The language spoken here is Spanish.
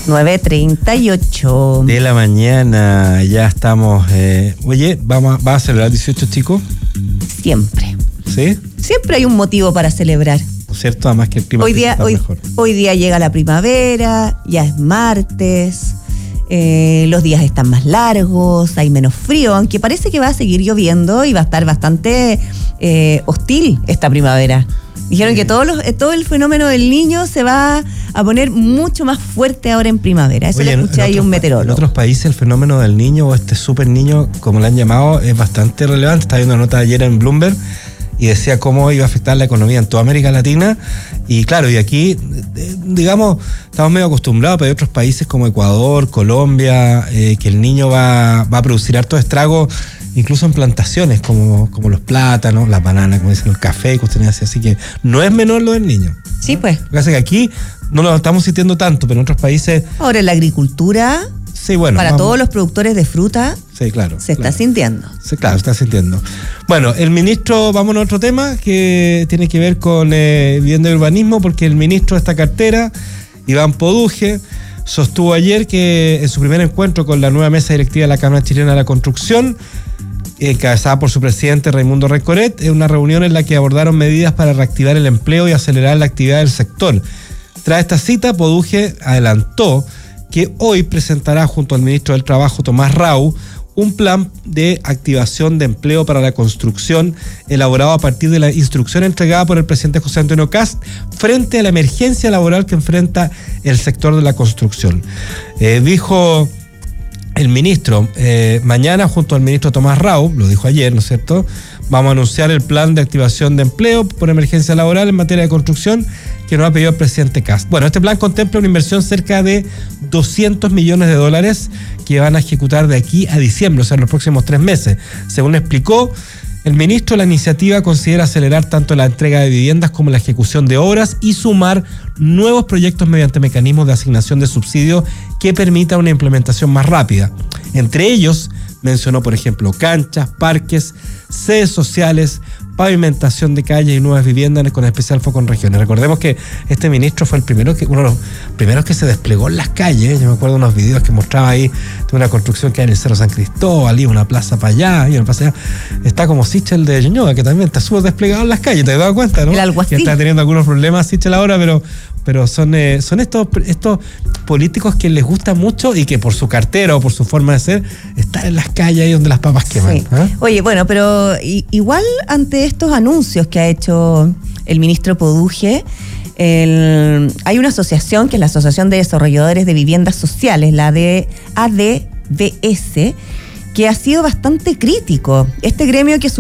9:38 de la mañana. Ya estamos. Oye, ¿vas a celebrar 18, chicos? Siempre. ¿Sí? Siempre hay un motivo para celebrar. ¿Cierto? Además que el clima está mejor. Hoy día llega la primavera, ya es martes, los días están más largos, hay menos frío, aunque parece que va a seguir lloviendo y va a estar bastante hostil esta primavera. Dijeron que todo el fenómeno del Niño se va a poner mucho más fuerte ahora en primavera. Eso lo escuché ahí un meteorólogo. En otros países el fenómeno del Niño o este super niño, como le han llamado, es bastante relevante. Estaba viendo una nota ayer en Bloomberg y decía cómo iba a afectar la economía en toda América Latina. Y claro, y aquí, digamos, estamos medio acostumbrados, pero hay otros países como Ecuador, Colombia, que el Niño va a producir hartos estragos, incluso en plantaciones como los plátanos, las bananas, como dicen, el café y cuestiones así. Así que no es menor lo del Niño. Sí, pues. Lo que pasa es que aquí no lo estamos sintiendo tanto, pero en otros países... Ahora en la agricultura... Sí, bueno, para todos los productores de fruta, sí, claro, se está sintiendo. Sí, claro, se está sintiendo. Bueno, el ministro, vamos a otro tema que tiene que ver con vivienda y urbanismo, porque el ministro de esta cartera, Iván Poduje, sostuvo ayer que en su primer encuentro con la nueva mesa directiva de la Cámara Chilena de la Construcción, encabezada por su presidente Raimundo Rencoret, es una reunión en la que abordaron medidas para reactivar el empleo y acelerar la actividad del sector. Tras esta cita, Poduje adelantó que hoy presentará junto al ministro del Trabajo, Tomás Rau, un plan de activación de empleo para la construcción elaborado a partir de la instrucción entregada por el presidente José Antonio Kast frente a la emergencia laboral que enfrenta el sector de la construcción. Dijo el ministro, mañana junto al ministro Tomás Rau, lo dijo ayer, ¿no es cierto?, vamos a anunciar el plan de activación de empleo por emergencia laboral en materia de construcción que nos ha pedido el presidente Kast. Bueno, este plan contempla una inversión cerca de $200 millones que van a ejecutar de aquí a diciembre, o sea, en los próximos 3 meses. Según explicó el ministro, la iniciativa considera acelerar tanto la entrega de viviendas como la ejecución de obras y sumar nuevos proyectos mediante mecanismos de asignación de subsidios que permita una implementación más rápida. Entre ellos, mencionó, por ejemplo, canchas, parques, sedes sociales, pavimentación de calles y nuevas viviendas con especial foco en regiones. Recordemos que este ministro fue uno de los primeros que se desplegó en las calles. Yo me acuerdo de unos videos que mostraba ahí de una construcción que hay en el Cerro San Cristóbal y una plaza para allá y una plaza allá. Está como Sichel de Ñuñoa, que también está súper desplegado en las calles, ¿te has dado cuenta, no? El alguacil. Que está teniendo algunos problemas Sichel ahora, pero son estos políticos que les gusta mucho y que por su cartera o por su forma de ser están en las calles ahí donde las papas queman. Sí. Oye, bueno, pero igual ante estos anuncios que ha hecho el ministro Poduje, hay una asociación que es la Asociación de Desarrolladores de Viviendas Sociales, la de ADVS, que ha sido bastante crítico. Este gremio que